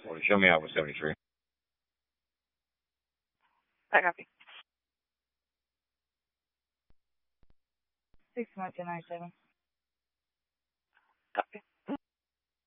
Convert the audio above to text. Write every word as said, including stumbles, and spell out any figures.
Well, show me out with seventy-three. I copy. Six one two nine seven. Copy.